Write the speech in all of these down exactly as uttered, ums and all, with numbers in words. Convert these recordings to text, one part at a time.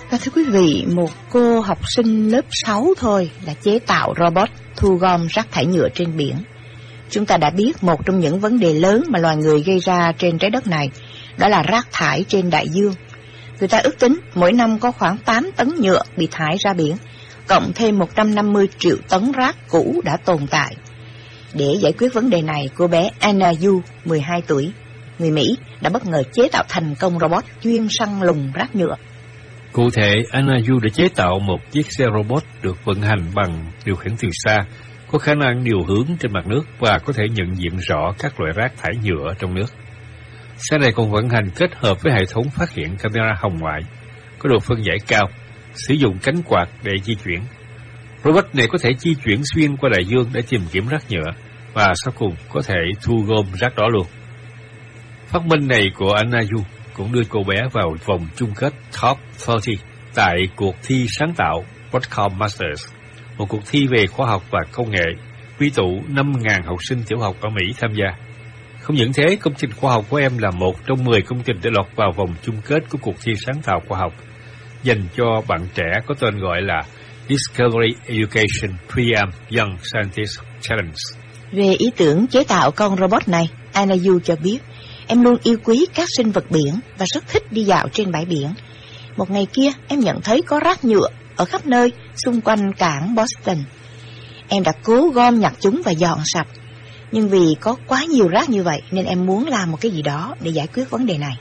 Và thưa quý vị, một cô học sinh lớp sáu thôi đã chế tạo robot thu gom rác thải nhựa trên biển. Chúng ta đã biết một trong những vấn đề lớn mà loài người gây ra trên trái đất này, đó là rác thải trên đại dương. Người ta ước tính mỗi năm có khoảng tám tấn nhựa bị thải ra biển, cộng thêm một trăm năm mươi triệu tấn rác cũ đã tồn tại. Để giải quyết vấn đề này, cô bé Anna Yu, mười hai tuổi, người Mỹ, đã bất ngờ chế tạo thành công robot chuyên săn lùng rác nhựa. Cụ thể, Anna Yu đã chế tạo một chiếc xe robot được vận hành bằng điều khiển từ xa, có khả năng điều hướng trên mặt nước và có thể nhận diện rõ các loại rác thải nhựa trong nước. Xe này còn vận hành kết hợp với hệ thống phát hiện camera hồng ngoại, có độ phân giải cao, sử dụng cánh quạt để di chuyển. Robot này có thể di chuyển xuyên qua đại dương để tìm kiếm rác nhựa và sau cùng có thể thu gom rác đó luôn. Phát minh này của Anna Yu cũng đưa cô bé vào vòng chung kết Top ba mươi tại cuộc thi sáng tạo Broadcom Masters, một cuộc thi về khoa học và công nghệ, quy tụ năm nghìn học sinh tiểu học ở Mỹ tham gia. Không những thế, công trình khoa học của em là một trong mười công trình để lọt vào vòng chung kết của cuộc thi sáng tạo khoa học, dành cho bạn trẻ có tên gọi là Discovery Education Pre-Am Young Scientist Challenge. Về ý tưởng chế tạo con robot này, Anna Yu cho biết, em luôn yêu quý các sinh vật biển và rất thích đi dạo trên bãi biển. Một ngày kia, em nhận thấy có rác nhựa ở khắp nơi xung quanh cảng Boston. Em đã cố gom nhặt chúng và dọn sạch. Nhưng vì có quá nhiều rác như vậy nên em muốn làm một cái gì đó để giải quyết vấn đề này.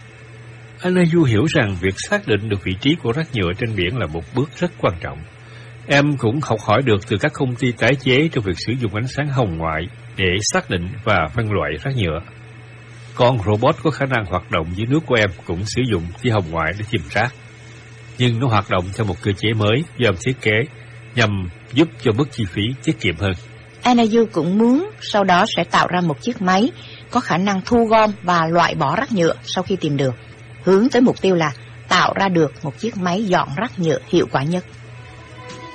Anna Yu hiểu rằng việc xác định được vị trí của rác nhựa trên biển là một bước rất quan trọng. Em cũng học hỏi được từ các công ty tái chế trong việc sử dụng ánh sáng hồng ngoại để xác định và phân loại rác nhựa. Con robot có khả năng hoạt động dưới nước của em cũng sử dụng tia hồng ngoại để tìm rác. Nhưng nó hoạt động theo một cơ chế mới do em thiết kế nhằm giúp cho mức chi phí tiết kiệm hơn. Anna Yu cũng muốn sau đó sẽ tạo ra một chiếc máy có khả năng thu gom và loại bỏ rác nhựa sau khi tìm được, hướng tới mục tiêu là tạo ra được một chiếc máy dọn rác nhựa hiệu quả nhất.